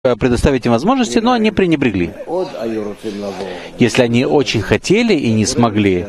предоставить им возможности, но они пренебрегли. Если они очень хотели и не смогли,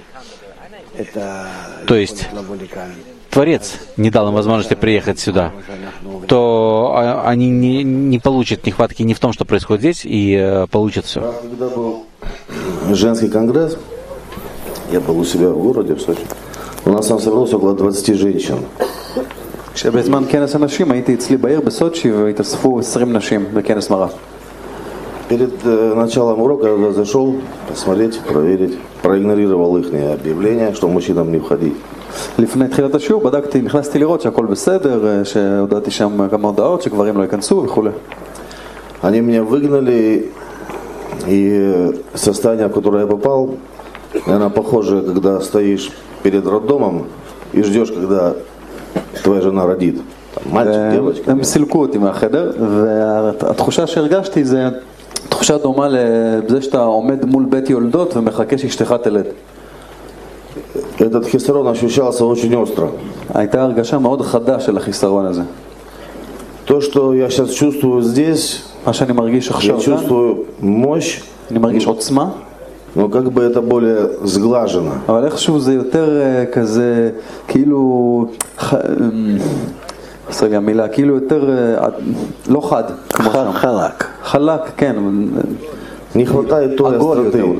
то есть Творец не дал им возможности приехать сюда, то они не получат нехватки ни в том, что происходит здесь, и получат все. Когда был женский конгресс, я был у себя в городе, в Сочи, у нас там собралось около 20 женщин. כשבזמן כנס הנשים הייתי אצלי בעיר בסוצ'י והתאספו 20 נשים בכנס מראה. Перед началом урока я зашел посмотреть, проверить, проигнорировал их объявление, что мужчинам не входить. לפני תחילת השיעור נכנסתי לראות שהכל בסדר, שהודעתי שם כמה הודעות שגברים לא ייכנסו וכו'. Они меня выгнали, и состояние, в которое я попал, наверное, похоже, когда стоишь перед роддомом и ждешь, когда твоя жена родит. Мальчик, девочка. הם סילקו אותי מהחדר, והתחושה שהרגשתי זה תחושה דומה לזה שאתה עומד מול בית יולדות ומחכה שאשתך תלד. Этот хисарон ощущался очень остро. הייתה הרגשה מאוד חדה של החיסרון הזה. То, что я сейчас чувствую здесь, מה שאני מרגיש עכשיו, я чувствую мощь, אני מרגיש עוצמה, но как бы это более сглажено. אבל איכשהו זה יותר כזה, כאילו, חסר לי המילה, כאילו יותר, לא חד, חלק. חלק, כן. Не хватает той остроты.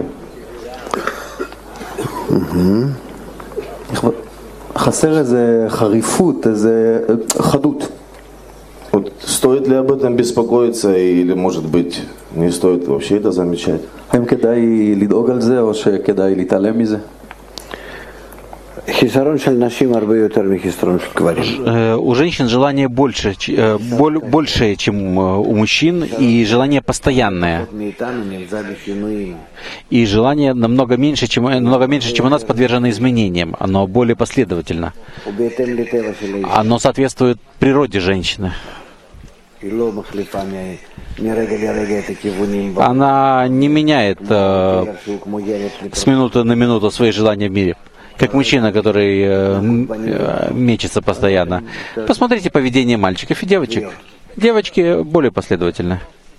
חסר איזה חריפות, איזה חדות. Вот стоит ли об этом беспокоиться, или, может быть, не стоит вообще это замечать? האם כדאי לדאוג על זה, או שכדאי להתעלם מזה? У женщин желание больше, чем у мужчин, и желание постоянное. И желание намного меньше, чем у нас, подвержено изменениям. Оно более последовательно. Оно соответствует природе женщины. Она не меняет с минуты на минуту свои желания в мире, как мужчина, который мечется постоянно. Посмотрите поведение мальчиков и девочек. Девочки более последовательны.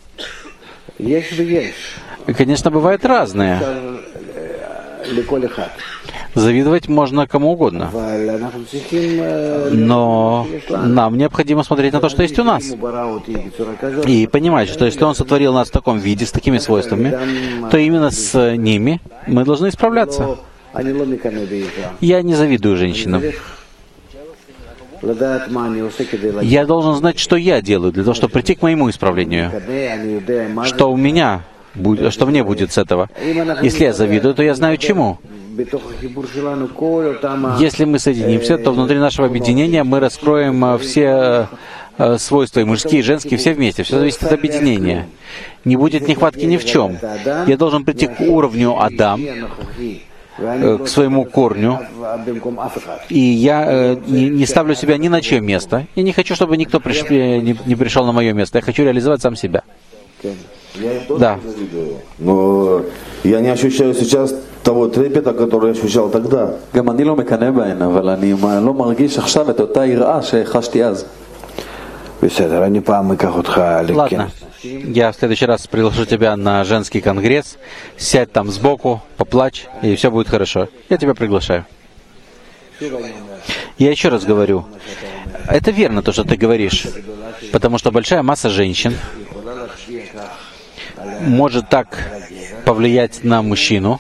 Конечно, бывают разные. Завидовать можно кому угодно. Но нам необходимо смотреть на то, что есть у нас. И понимать, что если Он сотворил нас в таком виде, с такими свойствами, то именно с ними мы должны исправляться. Я не завидую женщинам. Я должен знать, что я делаю для того, чтобы прийти к моему исправлению. Что у меня будет, что мне будет с этого. Если я завидую, то я знаю чему. Если мы соединимся, то внутри нашего объединения мы раскроем все свойства, и мужские, и женские, все вместе. Все зависит от объединения. Не будет нехватки ни в чем. Я должен прийти к уровню Адам, к своему корню, и я не ставлю себя ни на чье место. Я не хочу, чтобы никто не пришел на мое место. Я хочу реализовать сам себя. Да. Но я не ощущаю сейчас того трепета, который я ощущал тогда. גם אני לא מקנא בהן, אבל אני לא מרגיש עכשיו את אותה יראה שחשתי אז. Ладно. Я в следующий раз приглашу тебя на женский конгресс. Сядь там сбоку, поплачь, и все будет хорошо. Я тебя приглашаю. Я еще раз говорю. Это верно, то, что ты говоришь. Потому что большая масса женщин может так повлиять на мужчину.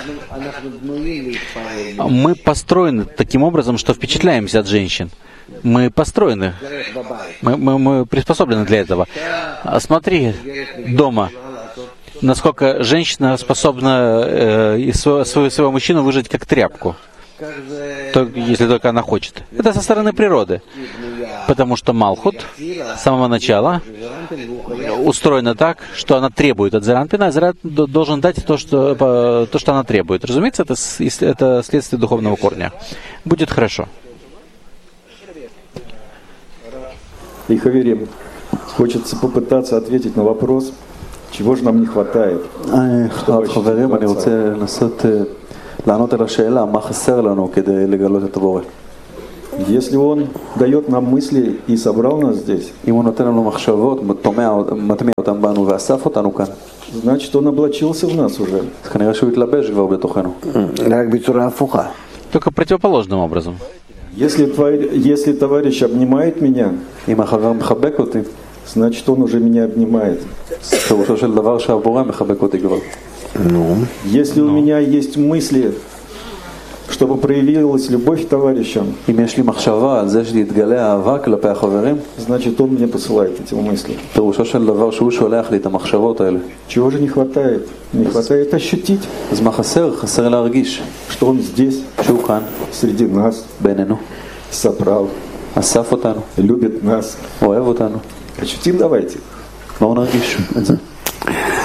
Мы построены таким образом, что впечатляемся от женщин. Мы построены. Мы приспособлены для этого. Смотри дома, насколько женщина способна своего мужчину выжать как тряпку. Если только она хочет. Это со стороны природы. Потому что Малхут с самого начала устроена так, что она требует от Зеранпина, а Зеран должен дать то, что она требует. Разумеется, это следствие духовного корня. Будет хорошо. Ихаверим, хочется попытаться ответить на вопрос, чего же нам не хватает. חברים, אני רוצה לנסות לענות על השאלה, מה חסר לנו כדי לגלות את הבורא. Если Он дает нам мысли и собрал нас здесь, אם הוא נותן לנו מחשבות, מטמיע אותם בנו ואסף אותנו כאן, значит, Он облачился в нас уже. אז כנראה שהוא התלבש כבר בתוכנו. רק בצורה הפוכה. Только противоположным образом. Если товарищ обнимает меня, אם החבר מחבק אותי, значит, он уже меня обнимает. פירושו של דבר שהבורא מחבק אותי כבר. Если у меня есть мысли, чтобы проявилась любовь к товарищам, אם יש לי מחשבה על זה שיתגלה אהבה כלפי החברים, значит, он мне посылает эти мысли. פירושו של דבר שהוא שולח לי את המחשבות האלה. Чего же не хватает? Не хватает ощутить, אז מה חסר? חסר להרגיש что он здесь, שהוא כאן, среди нас, בינינו, собрал, אסף אותנו, любит нас. אוהב אותנו. Ощутим давайте. בואו נרגיש את זה.